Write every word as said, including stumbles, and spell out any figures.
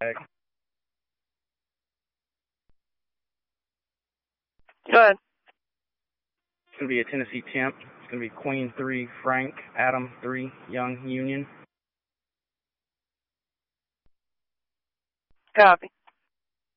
Go ahead. It's going to be a Tennessee temp. It's going to be Queen three, Frank, Adam three, Young, Union. Copy.